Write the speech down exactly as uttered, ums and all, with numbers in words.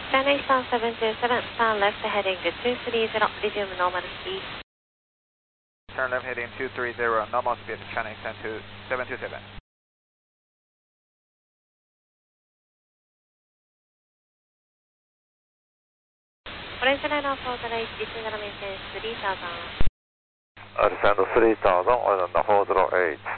China seven two seven, turn left heading two three zero, resume normal speed. Turn left heading two three zero, normal speed, China seven two seven. Orange Liner four zero eight, descend maintain three thousand. Uh, descend three thousand, on the four zero eight.